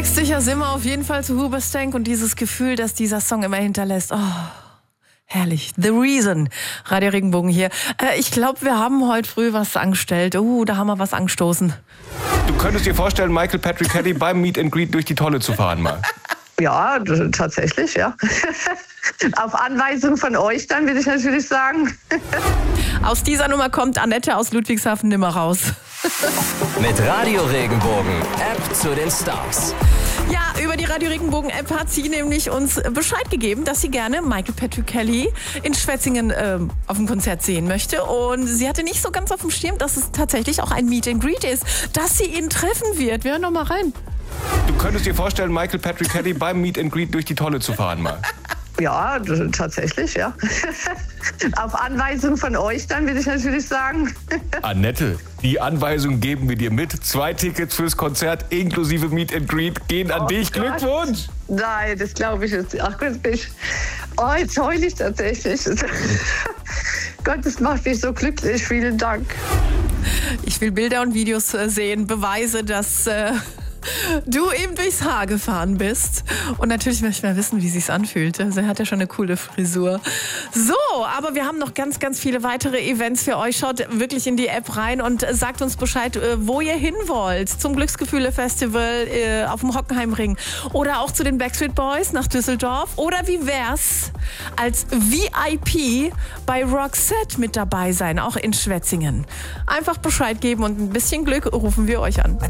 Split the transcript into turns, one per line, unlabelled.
Textsicher sind wir auf jeden Fall zu Hoobastank und dieses Gefühl, das dieser Song immer hinterlässt. Oh, herrlich. The Reason. Radio Regenbogen hier. Ich glaube, wir haben heute früh was angestellt. Da haben wir was angestoßen.
Du könntest dir vorstellen, Michael Patrick Kelly beim Meet and Greet durch die Tonne zu fahren mal.
Ja, tatsächlich, ja. Auf Anweisung von euch dann, will ich natürlich sagen.
Aus dieser Nummer kommt Annette aus Ludwigshafen nimmer raus.
Mit Radio Regenbogen, App zu den Stars.
Ja, über die Radio Regenbogen App hat sie nämlich uns Bescheid gegeben, dass sie gerne Michael Patrick Kelly in Schwetzingen auf dem Konzert sehen möchte. Und sie hatte nicht so ganz auf dem Schirm, dass es tatsächlich auch ein Meet and Greet ist, dass sie ihn treffen wird. Wir hören noch mal rein.
Du könntest dir vorstellen, Michael Patrick Kelly beim Meet and Greet durch die Tonne zu fahren mal.
Ja, tatsächlich, ja. Auf Anweisung von euch dann, will ich natürlich sagen.
Annette, die Anweisung geben wir dir mit. 2 Tickets fürs Konzert inklusive Meet and Greet gehen an dich.
Gott.
Glückwunsch!
Nein, das glaube ich jetzt. Ach Gott, jetzt heule ich tatsächlich. Gott, das macht mich so glücklich. Vielen Dank.
Ich will Bilder und Videos sehen, Beweise, dass du eben durchs Haar gefahren bist. Und natürlich möchte ich mal wissen, wie es sich anfühlt. Also er hat ja schon eine coole Frisur. So, aber wir haben noch ganz, ganz viele weitere Events für euch. Schaut wirklich in die App rein und sagt uns Bescheid, wo ihr hin wollt. Zum Glücksgefühle-Festival auf dem Hockenheimring. Oder auch zu den Backstreet Boys nach Düsseldorf. Oder wie wär's als VIP bei Roxette mit dabei sein, auch in Schwetzingen. Einfach Bescheid geben und ein bisschen Glück rufen wir euch an.